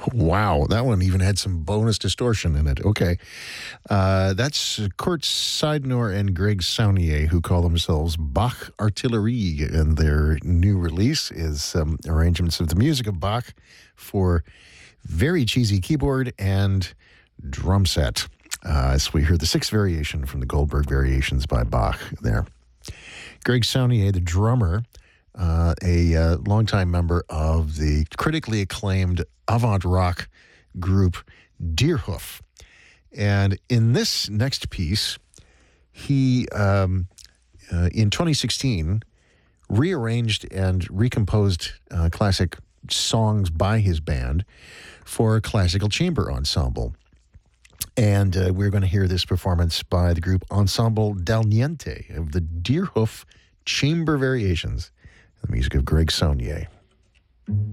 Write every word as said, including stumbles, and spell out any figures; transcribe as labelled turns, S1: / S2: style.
S1: Wow, that one even had some bonus distortion in it. Okay. Uh, that's Kurt Seidnor and Greg Saunier, who call themselves Bach Artillerie, and their new release is um, arrangements of the music of Bach for very cheesy keyboard and drum set. Uh, so we heard the sixth variation from the Goldberg Variations by Bach there. Greg Saunier, the drummer, uh, a uh, longtime member of the critically acclaimed avant rock group Deerhoof. And in this next piece, he, um, uh, in twenty sixteen, rearranged and recomposed uh, classic songs by his band for a classical chamber ensemble. And uh, we're going to hear this performance by the group Ensemble Dal Niente of the Deerhoof Chamber Variations, the music of Greg Saunier.